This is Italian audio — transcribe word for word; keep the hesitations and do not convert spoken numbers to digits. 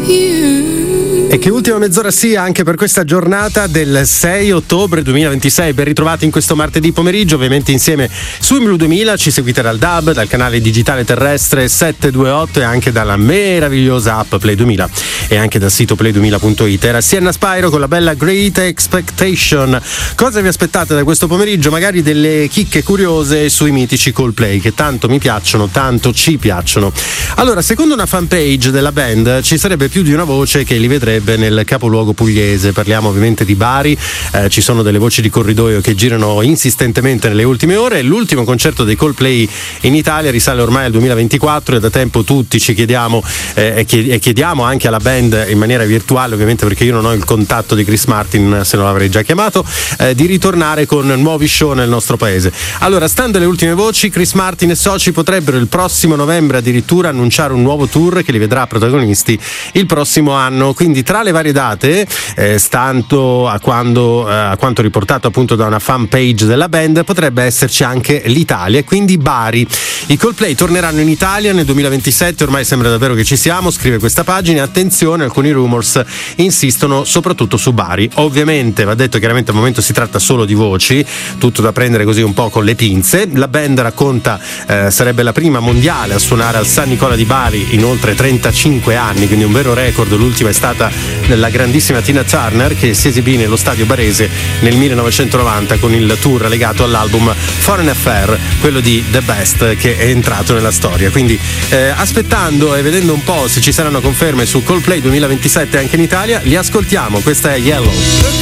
E che ultima mezz'ora sia anche per questa giornata del sei ottobre duemilaventisei. Ben ritrovati in questo martedì pomeriggio, ovviamente insieme su Imlu duemila. Ci seguite dal D A B, dal canale digitale terrestre settecentoventotto e anche dalla meravigliosa app Play duemila e anche dal sito play duemila punto it. Era Sienna Spyro con la bella Great Expectation. Cosa vi aspettate da questo pomeriggio? Magari delle chicche curiose sui mitici Coldplay, che tanto mi piacciono, tanto ci piacciono. Allora, secondo una fanpage della band ci sarebbe più di una voce che li vedrebbe nel capoluogo pugliese. Parliamo ovviamente di Bari. Eh, ci sono delle voci di corridoio che girano insistentemente nelle ultime ore. L'ultimo concerto dei Coldplay in Italia risale ormai al duemilaventiquattro e da tempo tutti ci chiediamo eh, e chiediamo anche alla band in maniera virtuale, ovviamente, perché io non ho il contatto di Chris Martin, se non l'avrei già chiamato, eh, di ritornare con nuovi show nel nostro paese. Allora, stando alle ultime voci, Chris Martin e soci potrebbero il prossimo novembre addirittura annunciare un nuovo tour che li vedrà protagonisti il prossimo anno. Quindi tra le varie date, eh, stando a, quando, eh, a quanto riportato appunto da una fan page della band, potrebbe esserci anche l'Italia e quindi Bari. I Coldplay torneranno in Italia nel duemilaventisette, ormai sembra davvero che ci siamo, scrive questa pagina. Attenzione, alcuni rumors insistono soprattutto su Bari. Ovviamente va detto, chiaramente al momento si tratta solo di voci, tutto da prendere così un po' con le pinze. La band racconta eh, sarebbe la prima mondiale a suonare al San Nicola di Bari in oltre trentacinque anni, quindi un vero record. L'ultima è stata la grandissima Tina Turner, che si esibì nello stadio barese nel millenovecentonovanta con il tour legato all'album Foreign Affair, quello di The Best, che è entrato nella storia. Quindi eh, aspettando e vedendo un po' se ci saranno conferme su Coldplay duemilaventisette anche in Italia, li ascoltiamo. Questa è Yellow.